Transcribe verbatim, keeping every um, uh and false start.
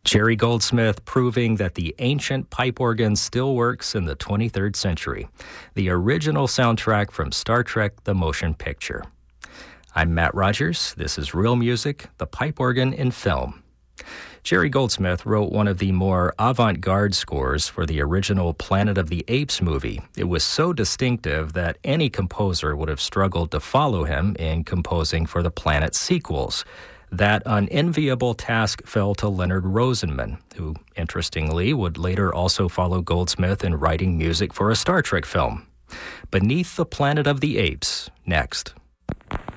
Jerry Goldsmith proving that the ancient pipe organ still works in the twenty-third century. The original soundtrack from Star Trek: The Motion Picture. I'm Matt Rogers. This is Real Music, the pipe organ in film. Jerry Goldsmith wrote one of the more avant-garde scores for the original Planet of the Apes movie. It was so distinctive that any composer would have struggled to follow him in composing for the Planet sequels. That unenviable task fell to Leonard Rosenman, who, interestingly, would later also follow Goldsmith in writing music for a Star Trek film. Beneath the Planet of the Apes, next.